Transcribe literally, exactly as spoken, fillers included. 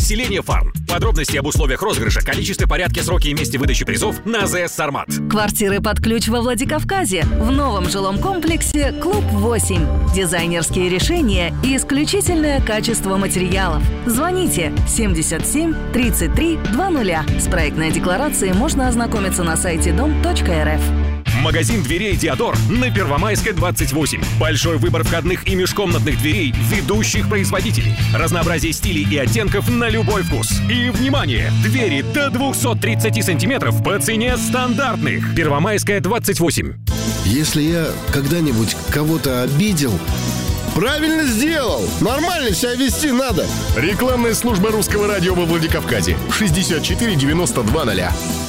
Селения Фарм. Подробности об условиях розыгрыша, количестве, порядке, сроке и месте выдачи призов на АЗС «Сармат». Квартиры под ключ во Владикавказе. В новом жилом комплексе «Клуб восемь». Дизайнерские решения и исключительное качество материалов. Звоните семьдесят семь тридцать три двадцать. С проектной декларацией можно ознакомиться на сайте дом точка эр эф. Магазин дверей «Диодор» на Первомайской, двадцать восемь. Большой выбор входных и межкомнатных дверей ведущих производителей. Разнообразие стилей и оттенков на любой вкус. И, внимание, двери до двести тридцать сантиметров по цене стандартных. Первомайская, двадцать восемь. Если я когда-нибудь кого-то обидел... Правильно сделал! Нормально себя вести надо! Рекламная служба русского радио во Владикавказе. шестьдесят четыре девяносто два ноль.